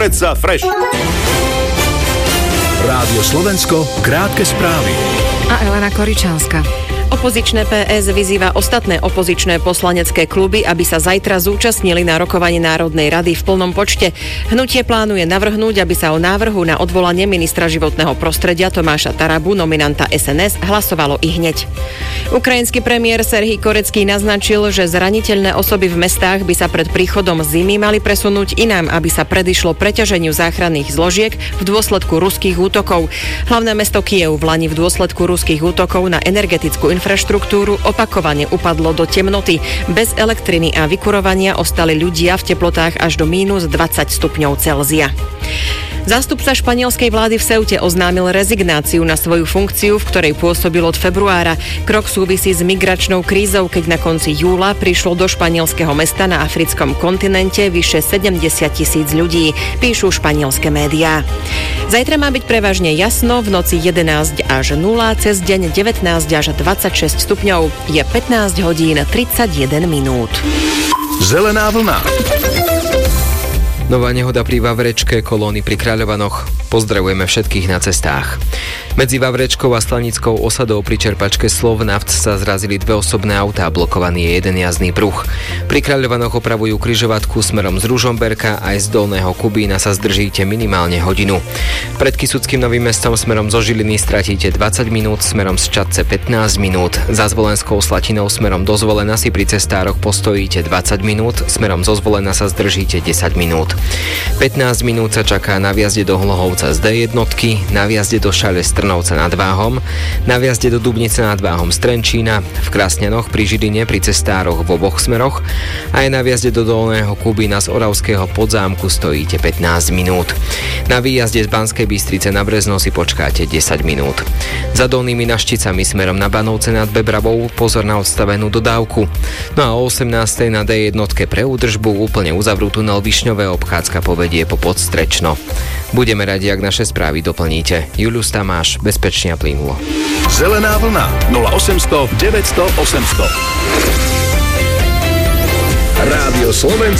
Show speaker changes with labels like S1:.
S1: Predsa Fresh.
S2: Rádio Slovensko, krátke správy.
S3: A Elena Koričanská. Opozičné PS vyzýva ostatné opozičné poslanecké kluby, aby sa zajtra zúčastnili na rokovaní Národnej rady v plnom počte. Hnutie plánuje navrhnúť, aby sa o návrhu na odvolanie ministra životného prostredia Tomáša Tarabu, nominanta SNS, hlasovalo i hneď. Ukrajinský premiér Serhij Korecký naznačil, že zraniteľné osoby v mestách by sa pred príchodom zimy mali presunúť inám, aby sa predišlo preťaženiu záchranných zložiek v dôsledku ruských útokov. Hlavné mesto Kyjev v lani v dôsledku ruských útokov na energetickú infraštruktúru opakovane upadlo do temnoty. Bez elektriny a vykurovania ostali ľudia v teplotách až do -20 stupňov Celzia. Zástupca španielskej vlády v Ceute oznámil rezignáciu na svoju funkciu, v ktorej pôsobil od februára. Krok súvisí s migračnou krízou, keď na konci júla prišlo do španielského mesta na africkom kontinente vyše 70 000 ľudí, píšu španielské médiá. Zajtra má byť prevažne jasno, v noci 11 až 0, cez deň 19 až 26 stupňov. Je 15 hodín 31 minút.
S2: Zelená vlna.
S4: Nová nehoda pri Vavrečke, kolóny pri Kráľovanoch. Pozdravujeme všetkých na cestách. Medzi Vavrečkou a Slanickou osadou pri čerpačke Slovnaft sa zrazili dve osobné autá, blokovaný je jeden jazdný pruh. Pri Kráľovanoch opravujú križovatku smerom z Ružomberka, aj z Dolného Kubína sa zdržíte minimálne hodinu. Pred Kysuckým Novým Mestom smerom zo Žiliny stratíte 20 minút, smerom z Čadce 15 minút. Za Zvolenskou Slatinou smerom do Zvolena si pri cestároch postojíte 20 minút, smerom zo Zvolena sa zdržíte 10 minút. 15 minút sa čaká na vjazde do Hlohovca z D1, na vjazde do Šale z Trnovca nad Váhom, na vjazde do Dubnice nad Váhom z Trenčína, v Krasňanoch pri Žiline pri cestároch v oboch smeroch a aj na vjazde do Dolného Kubína z Oravského Podzámku stojíte 15 minút. Na výjazde z Banskej Bystrice na Brezno si počkáte 10 minút. Za Dolnými Našticami smerom na Banovce nad Bebravou pozor na odstavenú dodávku. No a o 18. na D1 pre údržbu úplne uzavrú tunel Višňové, obchádzka povedie po Podstrečno. Budeme radi, ak naše správy doplníte. Julius Tamáš, bezpečne a plynulo.
S2: Zelená vlna 0800 900 800. Rádio Slovensko.